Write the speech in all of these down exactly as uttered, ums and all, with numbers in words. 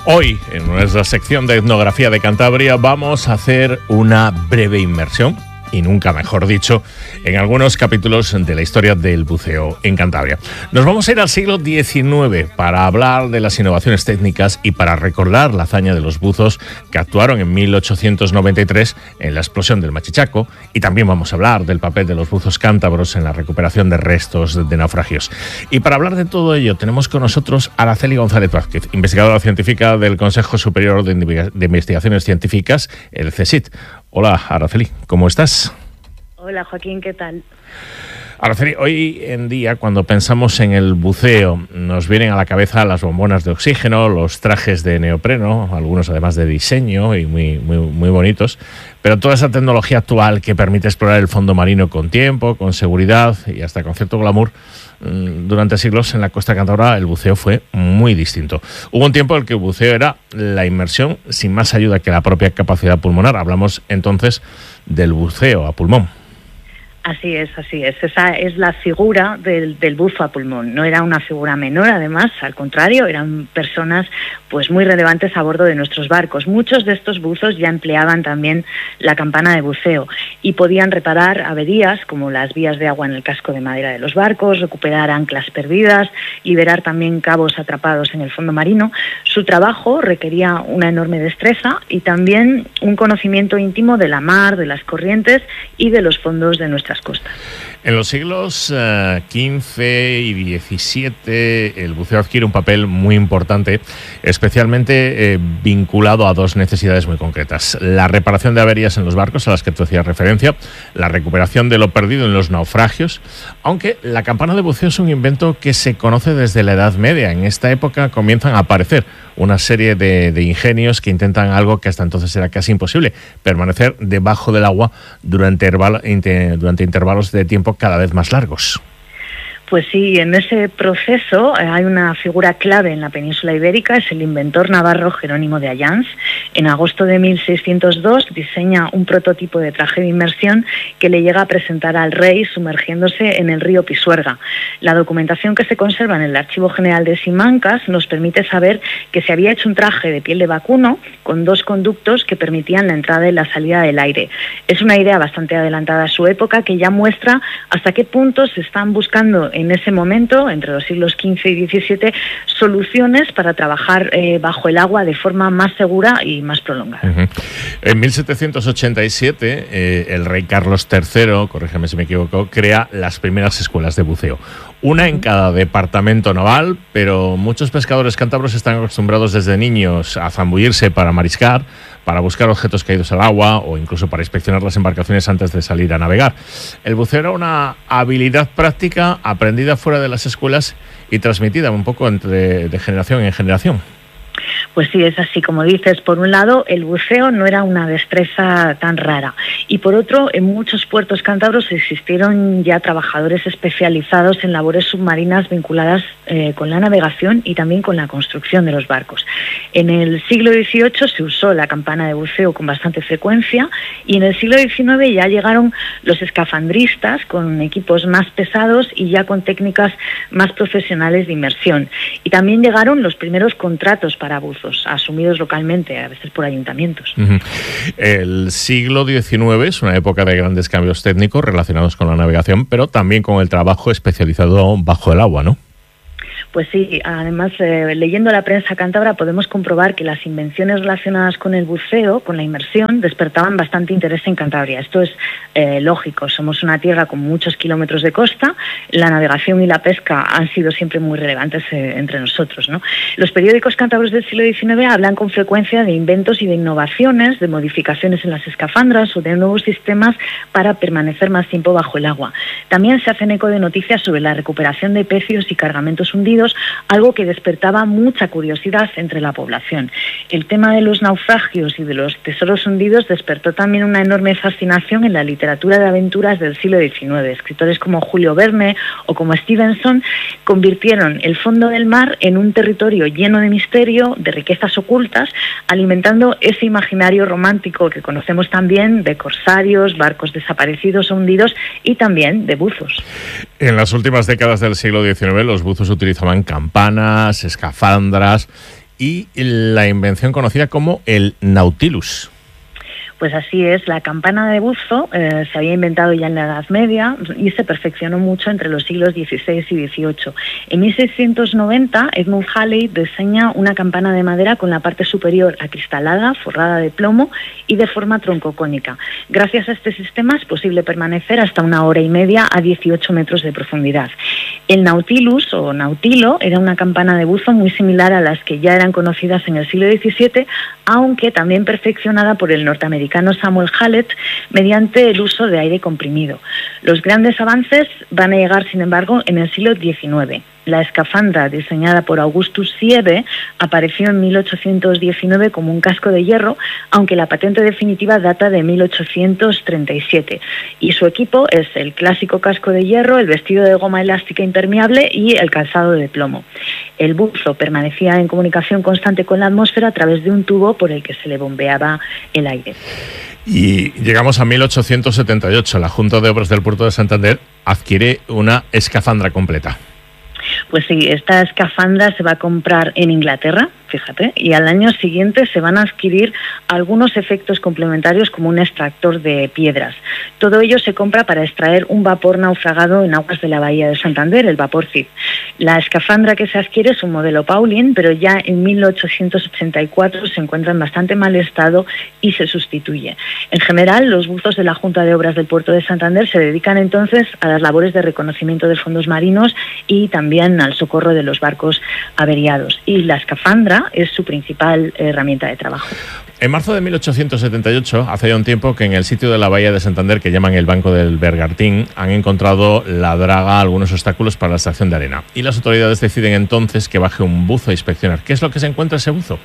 Hoy, en nuestra sección de etnografía de Cantabria, vamos a hacer una breve inmersión, y nunca mejor dicho, en algunos capítulos de la historia del buceo en Cantabria. Nos vamos a ir al siglo diecinueve para hablar de las innovaciones técnicas y para recordar la hazaña de los buzos que actuaron en mil ochocientos noventa y tres en la explosión del Machichaco, y también vamos a hablar del papel de los buzos cántabros en la recuperación de restos de naufragios. Y para hablar de todo ello tenemos con nosotros a Araceli González Vázquez, investigadora científica del Consejo Superior de Investigaciones Científicas, el CSIC. Hola, Araceli, ¿cómo estás? Hola, Joaquín, ¿qué tal? Araceli, hoy en día, cuando pensamos en el buceo, nos vienen a la cabeza las bombonas de oxígeno, los trajes de neopreno, algunos además de diseño y muy, muy, muy bonitos, pero toda esa tecnología actual que permite explorar el fondo marino con tiempo, con seguridad y hasta con cierto glamour, durante siglos en la costa cántabra el buceo fue muy distinto. Hubo un tiempo en el que el buceo era la inmersión sin más ayuda que la propia capacidad pulmonar. Hablamos entonces del buceo a pulmón. Así es, así es. Esa es la figura del, del buzo a pulmón. No era una figura menor, además, al contrario, eran personas pues muy relevantes a bordo de nuestros barcos. Muchos de estos buzos ya empleaban también la campana de buceo y podían reparar averías como las vías de agua en el casco de madera de los barcos, recuperar anclas perdidas, liberar también cabos atrapados en el fondo marino. Su trabajo requería una enorme destreza y también un conocimiento íntimo de la mar, de las corrientes y de los fondos de nuestra costas. En los siglos uh, quince y diecisiete el buceo adquiere un papel muy importante, especialmente eh, vinculado a dos necesidades muy concretas: la reparación de averías en los barcos, a las que tú hacías referencia, la recuperación de lo perdido en los naufragios, aunque la campana de buceo es un invento que se conoce desde la Edad Media. En esta época comienzan a aparecer una serie de, de ingenios que intentan algo que hasta entonces era casi imposible: permanecer debajo del agua durante, herbal, inter, durante intervalos de tiempo cada vez más largos. Pues sí, en ese proceso eh, hay una figura clave en la península ibérica, es el inventor navarro Jerónimo de Ayans. En agosto de mil seiscientos dos diseña un prototipo de traje de inmersión que le llega a presentar al rey sumergiéndose en el río Pisuerga. La documentación que se conserva en el Archivo General de Simancas nos permite saber que se había hecho un traje de piel de vacuno con dos conductos que permitían la entrada y la salida del aire. Es una idea bastante adelantada a su época que ya muestra hasta qué punto se están buscando en ese momento, entre los siglos quince y diecisiete, soluciones para trabajar eh, bajo el agua de forma más segura y más prolongada. Uh-huh. En mil setecientos ochenta y siete, eh, el rey Carlos tercero, corrígeme si me equivoco, crea las primeras escuelas de buceo. Una en cada departamento naval, pero muchos pescadores cántabros están acostumbrados desde niños a zambullirse para mariscar, para buscar objetos caídos al agua o incluso para inspeccionar las embarcaciones antes de salir a navegar. El buceo era una habilidad práctica aprendida fuera de las escuelas y transmitida un poco entre, de generación en generación. Pues sí, es así como dices. Por un lado, el buceo no era una destreza tan rara. Y por otro, en muchos puertos cántabros existieron ya trabajadores especializados en labores submarinas vinculadas eh, con la navegación y también con la construcción de los barcos. En el siglo dieciocho se usó la campana de buceo con bastante frecuencia y en el siglo diecinueve ya llegaron los escafandristas con equipos más pesados y ya con técnicas más profesionales de inmersión. Y también llegaron los primeros contratos para buzos, asumidos localmente, a veces por ayuntamientos. Uh-huh. El siglo diecinueve es una época de grandes cambios técnicos relacionados con la navegación, pero también con el trabajo especializado bajo el agua, ¿no? Pues sí, además, eh, leyendo la prensa cántabra podemos comprobar que las invenciones relacionadas con el buceo, con la inmersión, despertaban bastante interés en Cantabria. Esto es eh, lógico, somos una tierra con muchos kilómetros de costa, la navegación y la pesca han sido siempre muy relevantes eh, entre nosotros, ¿no? Los periódicos cántabros del siglo diecinueve hablan con frecuencia de inventos y de innovaciones, de modificaciones en las escafandras o de nuevos sistemas para permanecer más tiempo bajo el agua. También se hacen eco de noticias sobre la recuperación de pecios y cargamentos hundidos, algo que despertaba mucha curiosidad entre la población. El tema de los naufragios y de los tesoros hundidos despertó también una enorme fascinación en la literatura de aventuras del siglo diecinueve. Escritores como Julio Verne o como Stevenson convirtieron el fondo del mar en un territorio lleno de misterio, de riquezas ocultas, alimentando ese imaginario romántico que conocemos también de corsarios, barcos desaparecidos o hundidos y también de buzos. En las últimas décadas del siglo diecinueve los buzos utilizaban campanas, escafandras y la invención conocida como el Nautilus. Pues así es, la campana de buzo eh, se había inventado ya en la Edad Media y se perfeccionó mucho entre los siglos dieciséis y dieciocho. En mil seiscientos noventa, Edmund Halley diseña una campana de madera con la parte superior acristalada, forrada de plomo y de forma troncocónica. Gracias a este sistema es posible permanecer hasta una hora y media a dieciocho metros de profundidad. El Nautilus o Nautilo era una campana de buzo muy similar a las que ya eran conocidas en el siglo diecisiete, aunque también perfeccionada por el norteamericano Samuel Hallett mediante el uso de aire comprimido. Los grandes avances van a llegar, sin embargo, en el siglo diecinueve. La escafandra, diseñada por Augustus Siebe, apareció en mil ochocientos diecinueve como un casco de hierro, aunque la patente definitiva data de mil ochocientos treinta y siete. Y su equipo es el clásico casco de hierro, el vestido de goma elástica impermeable y el calzado de plomo. El buzo permanecía en comunicación constante con la atmósfera a través de un tubo por el que se le bombeaba el aire. Y llegamos a mil ochocientos setenta y ocho. La Junta de Obras del Puerto de Santander adquiere una escafandra completa. Pues sí, esta escafandra se va a comprar en Inglaterra, fíjate, y al año siguiente se van a adquirir algunos efectos complementarios como un extractor de piedras. Todo ello se compra para extraer un vapor naufragado en aguas de la bahía de Santander, el vapor Cid. La escafandra que se adquiere es un modelo Pauling, pero ya en mil ochocientos ochenta y cuatro se encuentra en bastante mal estado y se sustituye. En general, los buzos de la Junta de Obras del Puerto de Santander se dedican entonces a las labores de reconocimiento de fondos marinos y también al socorro de los barcos averiados. Y la escafandra es su principal herramienta de trabajo. En marzo de mil ochocientos setenta y ocho, hace ya un tiempo que en el sitio de la bahía de Santander, que llaman el Banco del Bergantín, han encontrado la draga algunos obstáculos para la extracción de arena. Y las autoridades deciden entonces que baje un buzo a inspeccionar. ¿Qué es lo que se encuentra ese buzo?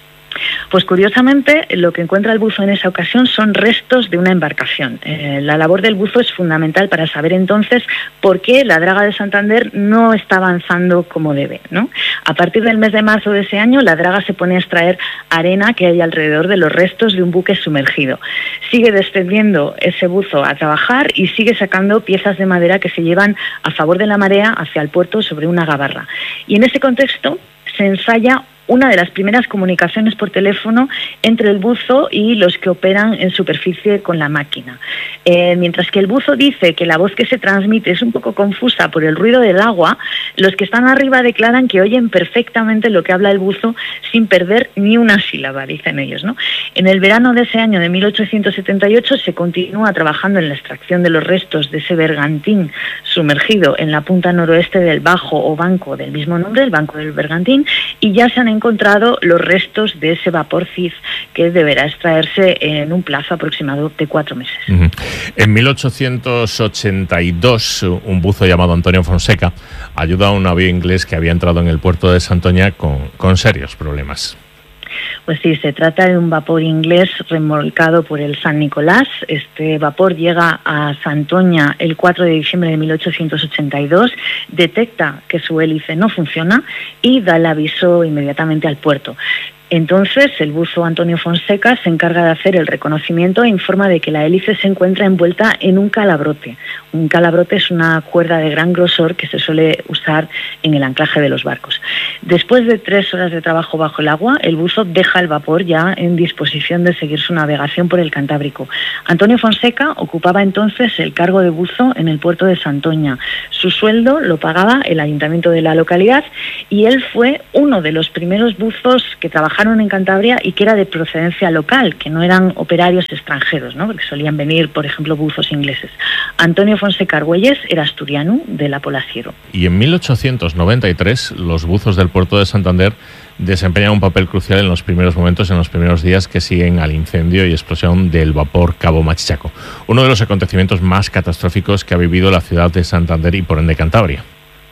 Pues curiosamente lo que encuentra el buzo en esa ocasión son restos de una embarcación. Eh, la labor del buzo es fundamental para saber entonces por qué la draga de Santander no está avanzando como debe, ¿no? A partir del mes de marzo de ese año, la draga se pone a extraer arena que hay alrededor de los restos de un buque sumergido. Sigue descendiendo ese buzo a trabajar y sigue sacando piezas de madera que se llevan a favor de la marea hacia el puerto sobre una gabarra. Y en ese contexto se ensaya una de las primeras comunicaciones por teléfono entre el buzo y los que operan en superficie con la máquina. Eh, mientras que el buzo dice que la voz que se transmite es un poco confusa por el ruido del agua, los que están arriba declaran que oyen perfectamente lo que habla el buzo sin perder ni una sílaba, dicen ellos, ¿no? En el verano de ese año de mil ochocientos setenta y ocho se continúa trabajando en la extracción de los restos de ese bergantín sumergido en la punta noroeste del bajo o banco del mismo nombre, el Banco del Bergantín, y ya se han encontrado los restos de ese vapor Cid que deberá extraerse en un plazo aproximado de cuatro meses. Uh-huh. En mil ochocientos ochenta y dos, un buzo llamado Antonio Fonseca ayuda a un navío inglés que había entrado en el puerto de Santoña con, con serios problemas. Pues sí, se trata de un vapor inglés remolcado por el San Nicolás. Este vapor llega a Santoña el cuatro de diciembre de mil ochocientos ochenta y dos, detecta que su hélice no funciona y da el aviso inmediatamente al puerto. Entonces, el buzo Antonio Fonseca se encarga de hacer el reconocimiento e informa de que la hélice se encuentra envuelta en un calabrote. Un calabrote es una cuerda de gran grosor que se suele usar en el anclaje de los barcos. Después de tres horas de trabajo bajo el agua, el buzo deja el vapor ya en disposición de seguir su navegación por el Cantábrico. Antonio Fonseca ocupaba entonces el cargo de buzo en el puerto de Santoña. Su sueldo lo pagaba el ayuntamiento de la localidad y él fue uno de los primeros buzos que trabajaron en Cantabria y que era de procedencia local, que no eran operarios extranjeros, ¿no? Porque solían venir, por ejemplo, buzos ingleses. Antonio Fonseca Argüelles era asturiano de la Polasiero. Y en mil ochocientos noventa y tres los buzos del puerto de Santander desempeñan un papel crucial en los primeros momentos, en los primeros días que siguen al incendio y explosión del vapor Cabo Machichaco, uno de los acontecimientos más catastróficos que ha vivido la ciudad de Santander y por ende Cantabria.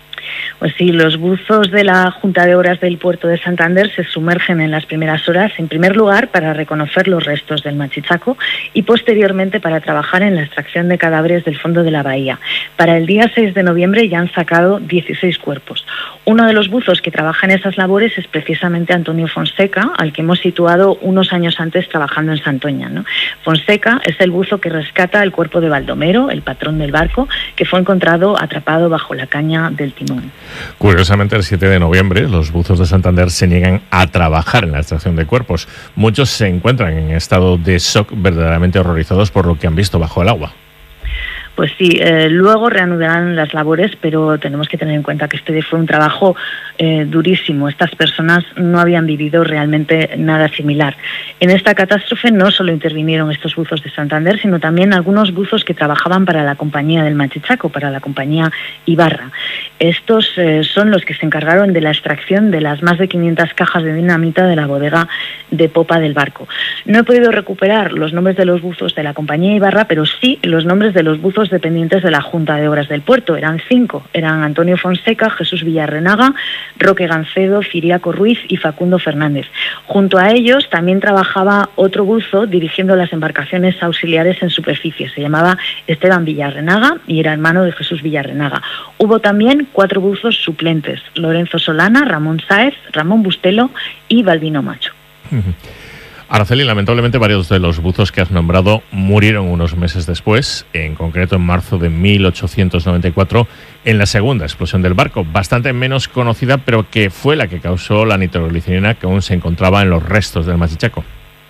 Pues sí, los buzos de la Junta de Obras del Puerto de Santander se sumergen en las primeras horas, en primer lugar, para reconocer los restos del Machichaco y posteriormente para trabajar en la extracción de cadáveres del fondo de la bahía. Para el día seis de noviembre ya han sacado dieciséis cuerpos. Uno de los buzos que trabaja en esas labores es precisamente Antonio Fonseca, al que hemos situado unos años antes trabajando en Santoña, ¿no? Fonseca es el buzo que rescata el cuerpo de Baldomero, el patrón del barco, que fue encontrado atrapado bajo la caña del timón. Curiosamente, el siete de noviembre, los buzos de Santander se niegan a trabajar en la extracción de cuerpos. Muchos se encuentran en estado de shock, verdaderamente horrorizados por lo que han visto bajo el agua. Pues sí, eh, luego reanudarán las labores, pero tenemos que tener en cuenta que este fue un trabajo eh, durísimo. Estas personas no habían vivido realmente nada similar. En esta catástrofe no solo intervinieron estos buzos de Santander, sino también algunos buzos que trabajaban para la compañía del Machichaco, para la compañía Ibarra. Estos eh, son los que se encargaron de la extracción de las más de quinientas cajas de dinamita de la bodega de popa del barco. No he podido recuperar los nombres de los buzos de la compañía Ibarra, pero sí los nombres de los buzos dependientes de la Junta de Obras del Puerto. Eran cinco. Eran Antonio Fonseca, Jesús Villarrenaga, Roque Gancedo, Ciriaco Ruiz y Facundo Fernández. Junto a ellos también trabajaba otro buzo dirigiendo las embarcaciones auxiliares en superficie. Se llamaba Esteban Villarrenaga y era hermano de Jesús Villarrenaga. Hubo también cuatro buzos suplentes: Lorenzo Solana, Ramón Sáez, Ramón Bustelo y Balbino Macho. Uh-huh. Araceli, lamentablemente varios de los buzos que has nombrado murieron unos meses después, en concreto en marzo de mil ochocientos noventa y cuatro, en la segunda explosión del barco, bastante menos conocida, pero que fue la que causó la nitroglicerina que aún se encontraba en los restos del Machichaco.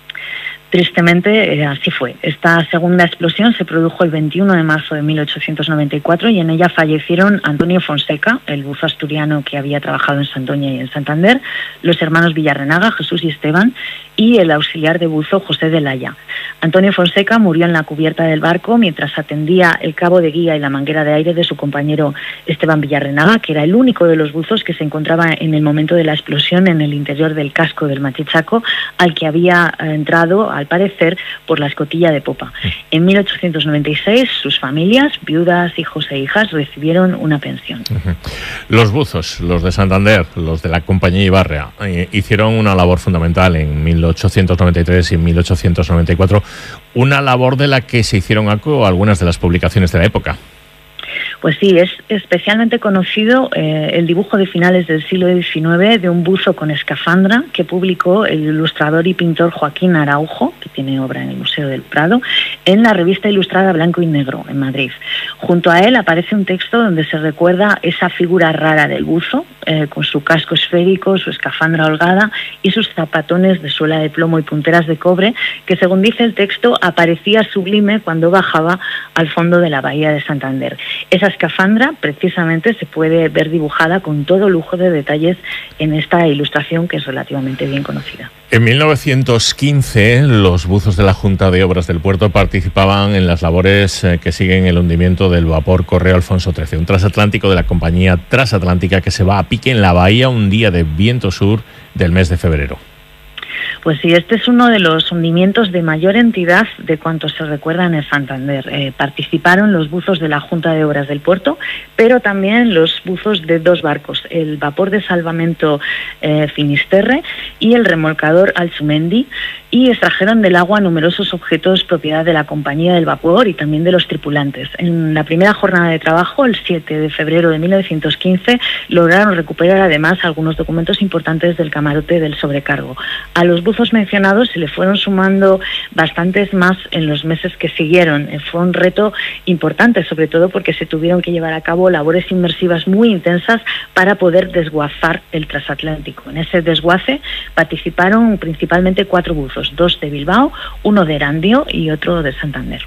Tristemente, eh, así fue. Esta segunda explosión se produjo el veintiuno de marzo de mil ochocientos noventa y cuatro y en ella fallecieron Antonio Fonseca, el buzo asturiano que había trabajado en Santoña y en Santander, los hermanos Villarrenaga, Jesús y Esteban, y el auxiliar de buzo José de Laya. Antonio Fonseca murió en la cubierta del barco mientras atendía el cabo de guía y la manguera de aire de su compañero Esteban Villarrenaga, que era el único de los buzos que se encontraba en el momento de la explosión en el interior del casco del Machichaco, al que había entrado al parecer por la escotilla de popa. En mil ochocientos noventa y seis sus familias, viudas, hijos e hijas, recibieron una pensión. Uh-huh. Los buzos, los de Santander, los de la compañía Ibarra, eh, hicieron una labor fundamental en mil ochocientos noventa y tres y mil ochocientos noventa y cuatro, una labor de la que se hicieron eco algunas de las publicaciones de la época. Pues sí, es especialmente conocido eh, el dibujo de finales del siglo diecinueve de un buzo con escafandra que publicó el ilustrador y pintor Joaquín Araujo, que tiene obra en el Museo del Prado, en la revista ilustrada Blanco y Negro, en Madrid. Junto a él aparece un texto donde se recuerda esa figura rara del buzo, eh, con su casco esférico, su escafandra holgada y sus zapatones de suela de plomo y punteras de cobre, que según dice el texto aparecía sublime cuando bajaba al fondo de la bahía de Santander. Esa escafandra precisamente se puede ver dibujada con todo lujo de detalles en esta ilustración, que es relativamente bien conocida. En mil novecientos quince, los buzos de la Junta de Obras del Puerto participaban en las labores que siguen el hundimiento del vapor Correo Alfonso trece, un transatlántico de la compañía Transatlántica que se va a pique en la bahía un día de viento sur del mes de febrero. Pues sí, este es uno de los hundimientos de mayor entidad de cuantos se recuerdan en Santander. Eh, participaron los buzos de la Junta de Obras del Puerto, pero también los buzos de dos barcos, el vapor de salvamento eh, Finisterre y el remolcador Alzumendi, y extrajeron del agua numerosos objetos propiedad de la compañía del vapor y también de los tripulantes. En la primera jornada de trabajo, el siete de febrero de mil novecientos quince, lograron recuperar además algunos documentos importantes del camarote del sobrecargo. A los buzos mencionados se le fueron sumando bastantes más en los meses que siguieron. Fue un reto importante, sobre todo porque se tuvieron que llevar a cabo labores inmersivas muy intensas para poder desguazar el transatlántico. En ese desguace participaron principalmente cuatro buzos, dos de Bilbao, uno de Erandio y otro de Santander.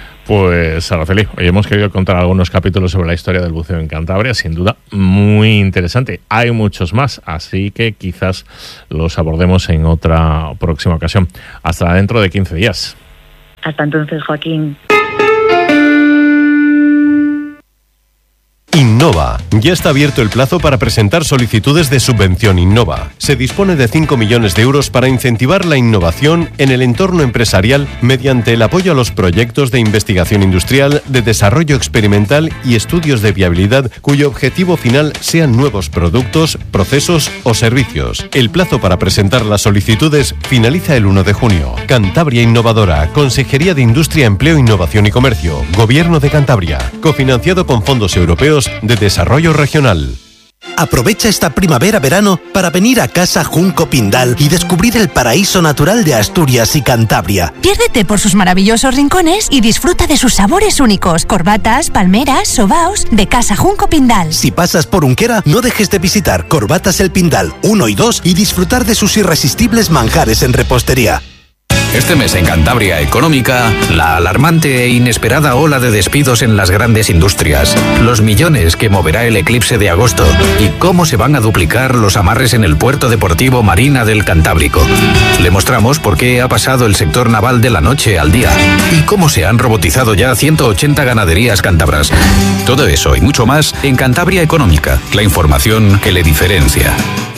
Pues Araceli, hoy hemos querido contar algunos capítulos sobre la historia del buceo en Cantabria, sin duda muy interesante. Hay muchos más, así que quizás los abordemos en otra próxima ocasión. Hasta dentro de quince días. Hasta entonces, Joaquín. Innova. Ya está abierto el plazo para presentar solicitudes de subvención Innova. Se dispone de cinco millones de euros para incentivar la innovación en el entorno empresarial mediante el apoyo a los proyectos de investigación industrial, de desarrollo experimental y estudios de viabilidad cuyo objetivo final sean nuevos productos, procesos o servicios. El plazo para presentar las solicitudes finaliza el uno de junio. Cantabria Innovadora, Consejería de Industria, Empleo, Innovación y Comercio, Gobierno de Cantabria, cofinanciado con fondos europeos de desarrollo regional. Aprovecha esta primavera-verano para venir a Casa Junco Pindal y descubrir el paraíso natural de Asturias y Cantabria. Piérdete por sus maravillosos rincones y disfruta de sus sabores únicos. Corbatas, palmeras, sobaos de Casa Junco Pindal. Si pasas por Unquera, no dejes de visitar Corbatas El Pindal uno y dos y disfrutar de sus irresistibles manjares en repostería. Este mes en Cantabria Económica, la alarmante e inesperada ola de despidos en las grandes industrias, los millones que moverá el eclipse de agosto y cómo se van a duplicar los amarres en el puerto deportivo Marina del Cantábrico. Le mostramos por qué ha pasado el sector naval de la noche al día y cómo se han robotizado ya ciento ochenta ganaderías cántabras. Todo eso y mucho más en Cantabria Económica, la información que le diferencia.